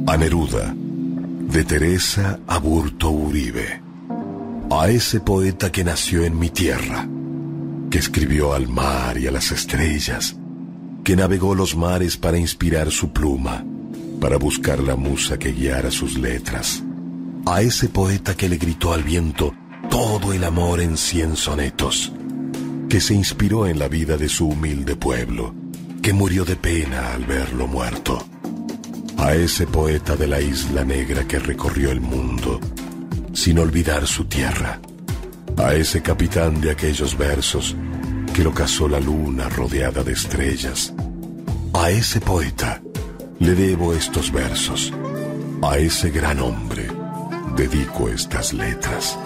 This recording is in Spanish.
A Neruda, de Teresa Aburto Uribe. A ese poeta que nació en mi tierra, que escribió al mar y a las estrellas, que navegó los mares para inspirar su pluma, para buscar la musa que guiara sus letras. A ese poeta que le gritó al viento todo el amor en 100 sonetos, que se inspiró en la vida de su humilde pueblo, que murió de pena al verlo muerto. A ese poeta de la isla negra que recorrió el mundo sin olvidar su tierra. A ese capitán de aquellos versos que lo casó la luna rodeada de estrellas. A ese poeta le debo estos versos. A ese gran hombre dedico estas letras.